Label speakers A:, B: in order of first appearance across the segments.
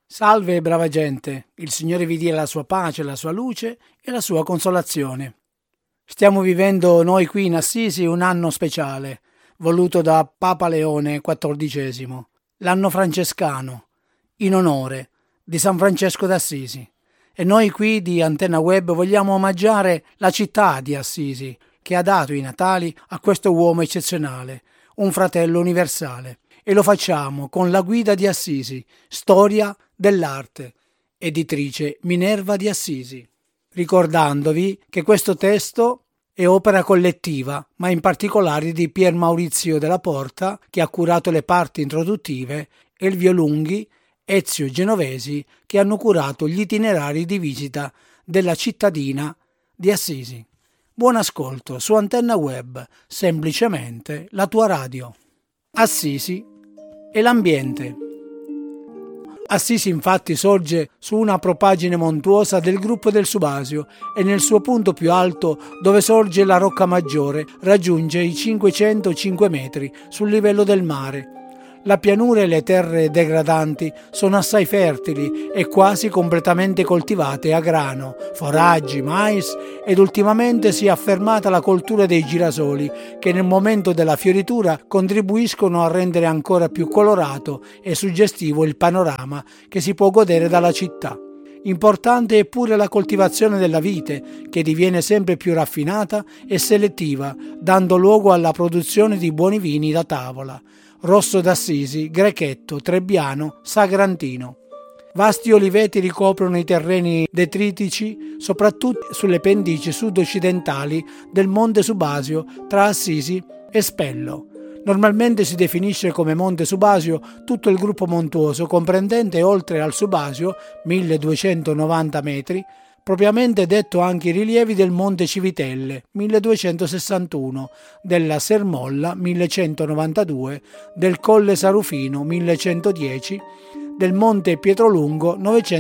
A: Salve brava gente, il Signore vi dia la sua pace, la sua luce e la sua consolazione. Stiamo vivendo noi qui in Assisi un anno speciale, voluto da Papa Leone XIV, l'anno francescano, in onore di San Francesco d'Assisi. E noi qui di Antenna Web vogliamo omaggiare la città di Assisi, che ha dato i natali a questo uomo eccezionale, un fratello universale. E lo facciamo con la guida di Assisi, storia dell'arte, editrice Minerva di Assisi, ricordandovi che questo testo è opera collettiva, ma in particolare di Pier Maurizio della Porta, che ha curato le parti introduttive, e Elvio Lunghi, Ezio Genovesi, che hanno curato gli itinerari di visita della cittadina di Assisi. Buon ascolto su Antenna Web, semplicemente la tua radio. Assisi e l'ambiente. Assisi infatti sorge su una propaggine montuosa del gruppo del Subasio e nel suo punto più alto, dove sorge la Rocca Maggiore, raggiunge i 505 metri sul livello del mare. La pianura e le terre degradanti sono assai fertili e quasi completamente coltivate a grano, foraggi, mais ed ultimamente si è affermata la coltura dei girasoli che nel momento della fioritura contribuiscono a rendere ancora più colorato e suggestivo il panorama che si può godere dalla città. Importante è pure la coltivazione della vite, che diviene sempre più raffinata e selettiva, dando luogo alla produzione di buoni vini da tavola. Rosso d'Assisi, Grechetto, Trebbiano, Sagrantino. Vasti oliveti ricoprono i terreni detritici, soprattutto sulle pendici sud-occidentali del Monte Subasio tra Assisi e Spello. Normalmente si definisce come Monte Subasio tutto il gruppo montuoso comprendente oltre al Subasio, 1290 metri, propriamente detto anche i rilievi del Monte Civitelle, 1261, della Sermolla, 1192, del Colle Sarufino, 1110, del Monte Pietrolungo,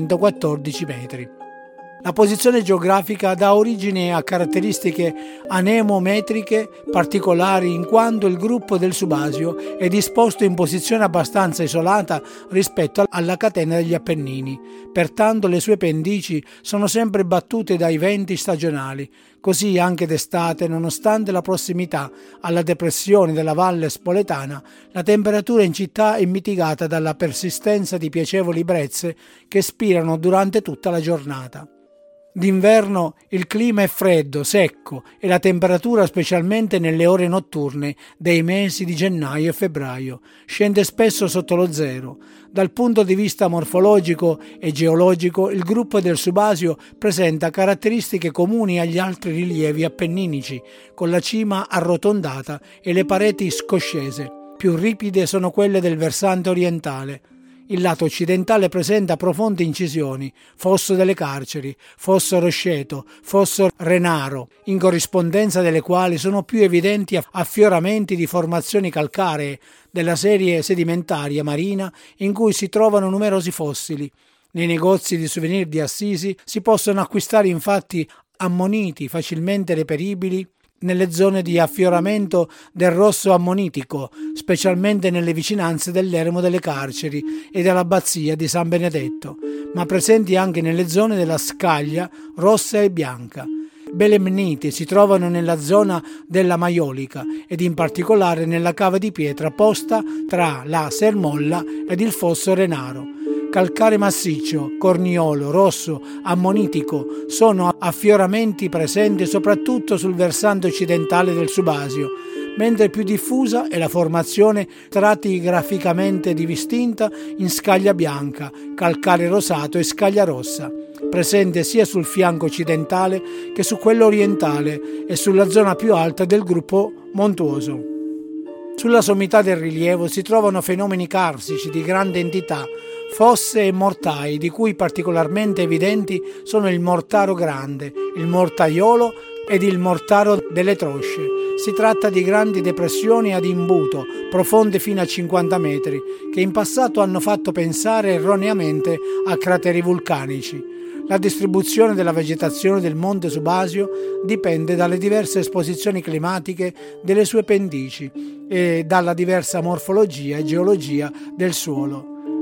A: 914 metri. La posizione geografica dà origine a caratteristiche anemometriche particolari in quanto il gruppo del Subasio è disposto in posizione abbastanza isolata rispetto alla catena degli Appennini. Pertanto le sue pendici sono sempre battute dai venti stagionali. Così anche d'estate, nonostante la prossimità alla depressione della Valle Spoletana, la temperatura in città è mitigata dalla persistenza di piacevoli brezze che spirano durante tutta la giornata. D'inverno il clima è freddo, secco e la temperatura, specialmente nelle ore notturne dei mesi di gennaio e febbraio, scende spesso sotto lo zero. Dal punto di vista morfologico e geologico, il gruppo del Subasio presenta caratteristiche comuni agli altri rilievi appenninici, con la cima arrotondata e le pareti scoscese. Più ripide sono quelle del versante orientale. Il lato occidentale presenta profonde incisioni, fosso delle Carceri, fosso Rosceto, fosso Renaro, in corrispondenza delle quali sono più evidenti affioramenti di formazioni calcaree della serie sedimentaria marina in cui si trovano numerosi fossili. Nei negozi di souvenir di Assisi si possono acquistare infatti ammoniti facilmente reperibili nelle zone di affioramento del rosso ammonitico, specialmente nelle vicinanze dell'eremo delle Carceri e dell'abbazia di San Benedetto, ma presenti anche nelle zone della scaglia rossa e bianca. Belemniti si trovano nella zona della Maiolica ed in particolare nella cava di pietra posta tra la Sermolla ed il fosso Renaro. Calcare massiccio, corniolo, rosso, ammonitico sono affioramenti presenti soprattutto sul versante occidentale del Subasio, mentre più diffusa è la formazione stratigraficamente distinta in scaglia bianca, calcare rosato e scaglia rossa, presente sia sul fianco occidentale che su quello orientale e sulla zona più alta del gruppo montuoso. Sulla sommità del rilievo si trovano fenomeni carsici di grande entità, fosse e mortai, di cui particolarmente evidenti sono il Mortaro Grande, il Mortaiolo ed il Mortaro delle Trosce. Si tratta di grandi depressioni ad imbuto, profonde fino a 50 metri, che in passato hanno fatto pensare erroneamente a crateri vulcanici. La distribuzione della vegetazione del Monte Subasio dipende dalle diverse esposizioni climatiche delle sue pendici e dalla diversa morfologia e geologia del suolo.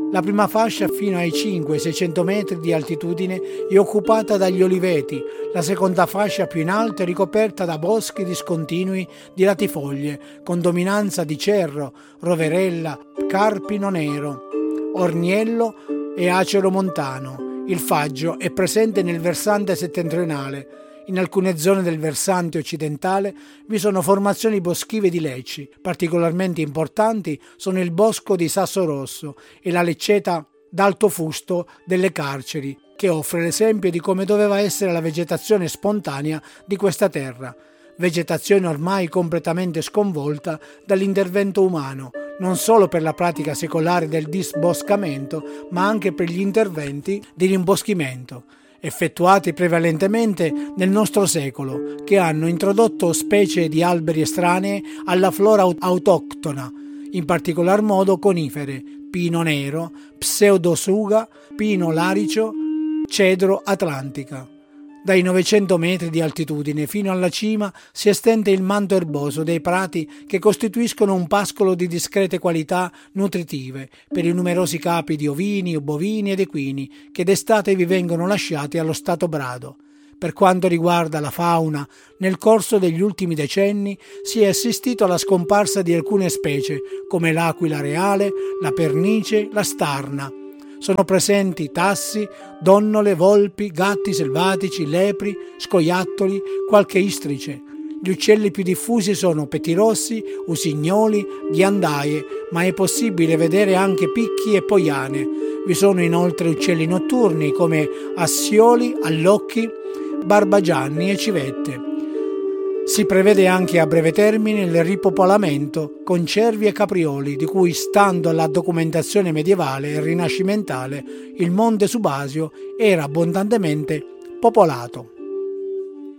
A: La prima fascia, fino ai 500-600 metri di altitudine, è occupata dagli oliveti, la seconda fascia più in alto è ricoperta da boschi discontinui di latifoglie, con dominanza di cerro, roverella, carpino nero, orniello e acero montano. Il faggio è presente nel versante settentrionale. In alcune zone del versante occidentale vi sono formazioni boschive di lecci. Particolarmente importanti sono il bosco di Sasso Rosso e la lecceta d'alto fusto delle Carceri, che offre l'esempio di come doveva essere la vegetazione spontanea di questa terra. Vegetazione ormai completamente sconvolta dall'intervento umano, non solo per la pratica secolare del disboscamento, ma anche per gli interventi di rimboschimento, effettuati prevalentemente nel nostro secolo, che hanno introdotto specie di alberi estranee alla flora autoctona, in particolar modo conifere, pino nero, pseudosuga, pino laricio, cedro atlantica. Dai 900 metri di altitudine fino alla cima si estende il manto erboso dei prati che costituiscono un pascolo di discrete qualità nutritive per i numerosi capi di ovini, bovini ed equini che d'estate vi vengono lasciati allo stato brado. Per quanto riguarda la fauna, nel corso degli ultimi decenni si è assistito alla scomparsa di alcune specie come l'aquila reale, la pernice, la starna. Sono presenti tassi, donnole, volpi, gatti selvatici, lepri, scoiattoli, qualche istrice. Gli uccelli più diffusi sono petirossi, usignoli, ghiandaie, ma è possibile vedere anche picchi e poiane. Vi sono inoltre uccelli notturni come assioli, allocchi, barbagianni e civette. Si prevede anche a breve termine il ripopolamento con cervi e caprioli, di cui, stando alla documentazione medievale e rinascimentale, il monte Subasio era abbondantemente popolato.